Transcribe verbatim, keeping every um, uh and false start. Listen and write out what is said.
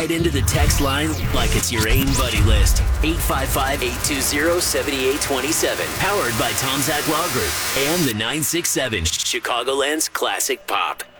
into the text line like it's your AIM buddy list. eight five five, eight two zero, seven eight two seven. Powered by Tom Zach Law Group and the nine six seven, Chicagoland's classic pop.